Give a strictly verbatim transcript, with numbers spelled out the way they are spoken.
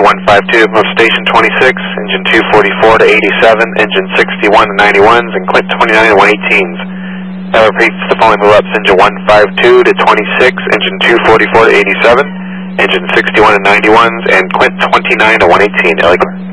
one five two, move station twenty-six, engine two forty-four to eighty-seven, engine sixty-one to ninety-ones, and Clint twenty-nine to one eighteens. That repeats the following move ups: engine one five two to twenty-six, engine two forty-four to eighty-seven, engine sixty-one to ninety-ones, and Clint twenty-nine to one eighteen. L A